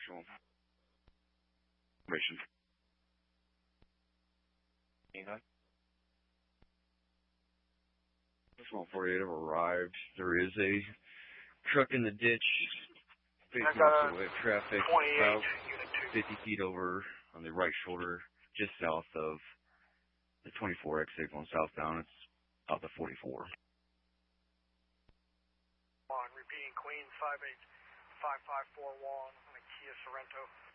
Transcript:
Actual information. This 148 have arrived. There is a truck in the ditch facing opposite traffic about 50 feet over on the right shoulder, just south of the 24 exit going southbound. It's out the 44. Repeating Queens 585541 on a Kia Sorrento.